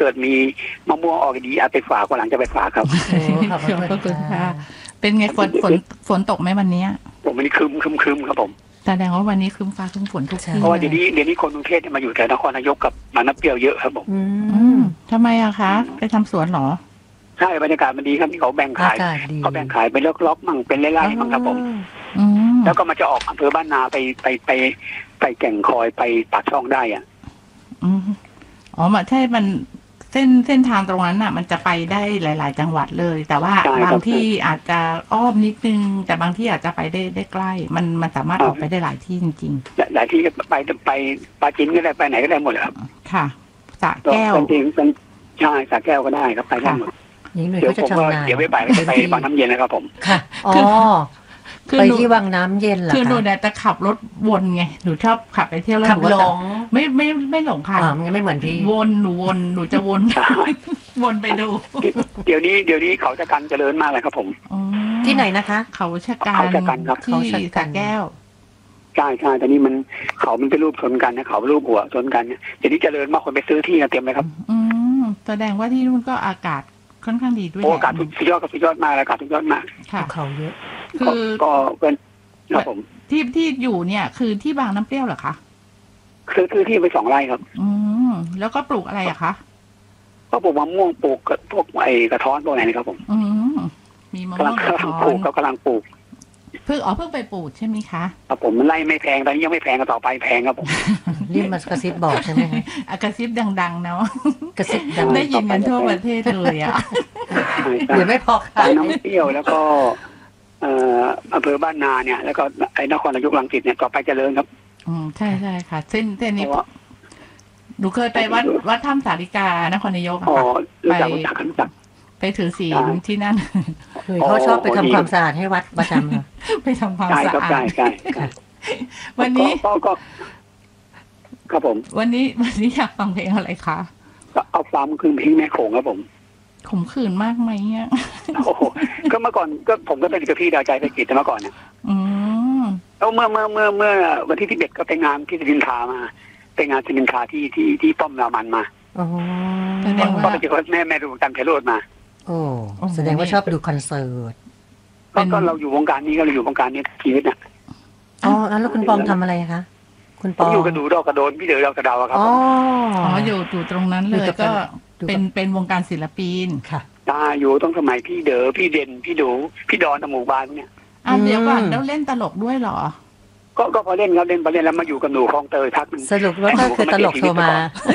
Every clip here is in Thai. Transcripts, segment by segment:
เกิดมีมะม่วงออกดีอาจไปฝากวันหลังจะไปฝากครับโอ้ขอบคุณค่ะเป็นไงฝนตกไหมวันนี้ผมวันนี้คึมครับผมแสดงว่าวันนี้คึมฟ้าคึมฝนทุกที่เพราะว่าเดี๋ยวนี้คนกรุงเทพมาอยู่แถวนครนายกกับบางน้ำเปรี้ยวเยอะครับผมทำไมอะคะไปทำสวนหรอใช่บรรยากาศมันดีครับที่เขาแบ่งขายเป็นล็อกมั่งเป็นไร่ๆมั่งครับผมแล้วก็มันจะออกอำเภอบ้านนาไปแก่งคอยไปปากช่องได้อ่ะอ๋อมาใช่มันเส้นทางตรงนั้นน่ะมันจะไปได้หลายๆจังหวัดเลยแต่ว่าบางที่อาจจะอ้อมนิดนึงแต่บางที่อาจจะไปได้ใกล้มันสามารถออกไปได้หลายที่จริงๆหลายที่ก็ไปปาจีนก็ได้ไปไหนก็ได้หมดครับค่ะสระแก้วจริงใช่สระแก้วก็ได้ครับไปได้หมดเดี๋ยวผมก็เดี๋ยวไปบางน้ำเย็นนะครับผมค่ะอ๋อไปที่วังน้ำเย็นเหรอคือหนูเนี่ยจะขับรถวนไงหนูชอบขับไปเที่ยวแล้วหนูหลงไม่หลงค่ะมันไม่เหมือนพี่หนูจะวนไปดูเดี๋ยวนี้เขาชะกันเจริญมากเลยครับผมที่ไหนนะคะเขาชะกันครับที่สระแก้วใช่แต่นี่มันเขาเป็นรูปชนกันนะเขาเป็นรูปหัวชนกันเนี่ยเดี๋ยวนี้เจริญมากคนไปซื้อที่กันเต็มเลยครับแสดงว่าที่นู่นก็อากาศค่อนข้างดีด้วยอากาศสุดยอดมากอากาศสุดยอดมากค่ะเขาเยอะคือก็เป็นครับผมที่อยู่เนี่ยคือที่บางน้ำเปรี้ยวเหรอคะคือที่ไป2 ไร่ครับแล้วก็ปลูกอะไรอะคะก็ปลูกมะม่วงปลูกพวกไอ้กระท้อนพวกไหนนะครับผมมีมะม่วงกระท้อนกำลังปลูกเพิ่งไปปลูกใช่ไหมคะครับผมมันไล่ไม่แพงตอนนี้ยังไม่แพงก็ต่อไปแพงครับผมนี่มากระซิบบอกใช่ไหมกระซิบดังๆเนาะกระซิบดังได้ยินกันทั่วประเทศเลยอ่ะเดี๋ยวไม่พอค่ะน้ำเปรี้ยวแล้วก็อำเภอบ้านนาเนี่ยแล้วก็ไอ้นครนายกรังสิตเนี่ยต่อไปเจริญครับใช่ค่ะเส้นนี้หนูเคยไปวัดถ้ำสาริกานครนายกค่ะไปถือศีลที่นั่นเขาชอบไปทำความสะอาดให้วัดประจำค่ะไปทำความสะอาดใช่วันนี้ก็ครับผมวันนี้อยากฟังเพลงอะไรคะก็เอาฟังคือเพลงแม่โขงครับผมขมขื่นมากไหมเนี่ยโอ้ก็เมื่อก่อนก็ผมก็เป็นกับพี่ดาวใจไปกิจแต่เมื่อก่อนเนี่ยแล้วเมื่อวันที่11ก็ไปงานที่สิรินทรามาไปงานสิรินทราที่ป้อมรามันมาก็ไปเจอแม่ดูกันไพโรจน์มาโอ้แสดงว่าชอบดูคอนเสิร์ตก็เราอยู่วงการนี้ก็เราอยู่วงการนี้ชีวิตน่ะแล้วคุณปองทำอะไรคะคุณปองอยู่กระดูดอกกระโดนพี่เด๋อดอกกระดาวครับอยู่ตรงนั้นเลยก็เป็นวงการศิลปินค่ะอยู่ต้องสมัยพี่เด๋อพี่เด่นพี่ดูพี่ดอนหมู่บ้านเนี่ยเดี๋ยวก่อนแล้วเล่นตลกด้วยเหรอก็พอเล่นครับเล่นแล้วมาอยู่กับหนูคลองเตยพักนึงสรุปว่าก็คือตลกโทรมา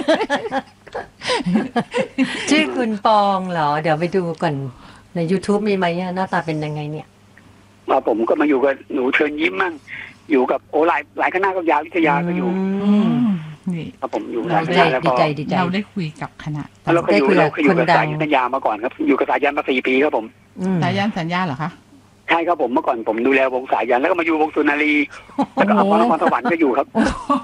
ชื่อคุณปองเหรอเดี๋ยวไปดูก่อนใน YouTube มีไหมหน้าตาเป็นยังไงเนี่ยผมก็มาอยู่กับหนูเชิญยิ้มมั่งอยู่กับหลายคณะก็ยาวิทยาก็อยู่นี่ผมอยู่หลายคณะแล้วก็เราได้คุยกับคณะเราก็อยู่กับสายันสัญญามาก่อนครับอยู่กับสายันมา4 ปีครับผมสายันสัญญาเหรอคะใช่ครับผมเมื่อก่อนผมดูแลวงสายันแล้วก็มาอยู่วงสุนารีแล้วก็นครสวรรค์ก็อยู่ครับ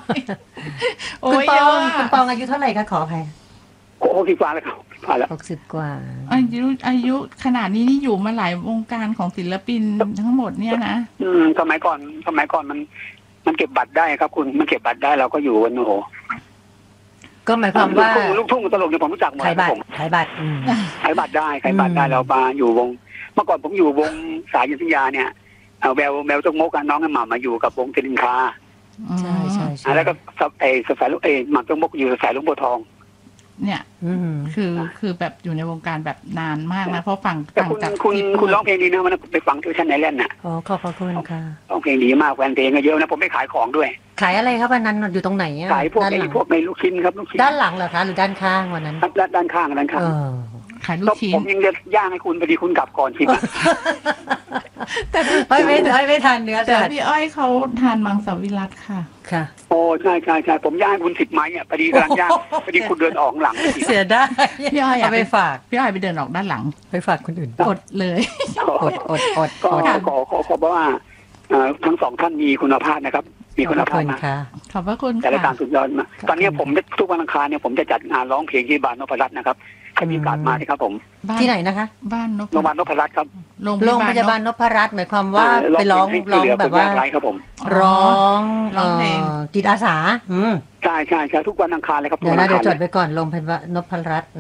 คุณปองอายุเท่าไหร่คะขออภัย 60 กว่าแล้วครับ 60 กว่าอายุขนาดนี้นี่อยู่มาหลายวงการของศิลปินทั้งหมดเนี่ยนะสมัยก่อนมันเก็บบัตรได้ครับคุณมันเก็บบัตรได้เราก็อยู่กันโอ้โหก็หมายความว่าลูกทุ่งตลกเนี่ยผมรู้จักหมดผมขายบัตรได้เรามาอยู่วงเมื่อก่อนผมอยู่วงสายยันสัญญาเนี่ยแววจงมกน้องหม่ำมาอยู่กับวงสิรินทราใช่แล้วก็สายลูกหม่ำจงมกอยู่สายลุงบัวทองเนี่ยคือแบบอยู่ในวงการแบบนานมากนะเพราะฟังจากคุณร้องเพลงดีนะมันไปฟังที่ชั้นไหนเล่นน่ะขอบพระคุณค่ะร้องเพลงดีมากแฟนเพลงก็เยอะนะผมไม่ขายของด้วยขายอะไรครับวันนั้นอยู่ตรงไหนขายพวกในลูกชิ้นครับลูกชิ้นด้านหลังเหรอคะหรือด้านข้างวันนั้นด้านข้างขายลูกชิ้นผมยังจะย่างให้คุณพอดีคุณกลับก่อนชิมแต่ไม่ทานเนื้อแต่พี่อ้อยเขาทานมังสวิรัติค่ะโอ้ใช่ผมย่างคุณ10 ไม้พอดีกำลังย่างพอดีคุณเดินออกหลังเสียได้พี่อ้อยไปฝากพี่อ้อยไปเดินออกด้านหลังไปฝากคนอื่นอดเลยอดก็ขอบอกว่าทั้ง2 ท่านมีคุณภาพนะครับมีคุณภาพมากขอบพระคุณแต่รายการสุดยอดมากตอนนี้ผมทุกวันอังคารเนี่ยผมจะจัดงานร้องเพลงที่บ้านนพรัตน์นะครับให้มีการมาที่ครับผมที่ไหนนะคะบ้านโรงพยาบาลนพรัตน์ครับโรงพยาบาลนพรัตน์หมายความว่าไปร้องแบบว่าครับผมร้องเพลงจิตอาสาใช่ทุกวันอังคารเลยครับเดี๋ยวจดไปก่อนโรงพยาบาลนพรัตน์